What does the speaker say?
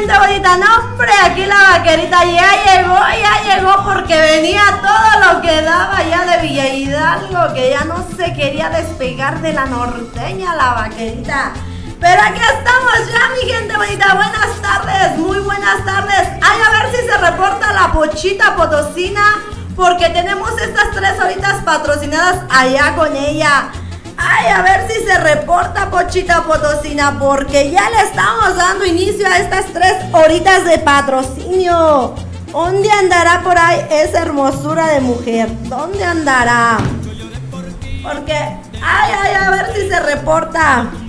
gente bonita, no hombre, aquí la vaquerita ya llegó porque venía todo lo que daba ya de Villa Hidalgo, que ya no se quería despegar de la norteña la vaquerita. Pero aquí estamos ya, mi gente bonita, buenas tardes, muy buenas tardes. Ay, a ver si se reporta la Pochita Potosina, porque tenemos estas 3 horitas patrocinadas allá con ella. Ay, a ver si se reporta Pochita Potosina, porque ya le estamos dando inicio a estas 3 horitas de patrocinio. ¿Dónde andará por ahí esa hermosura de mujer? ¿Dónde andará? Porque, ay, a ver si se reporta.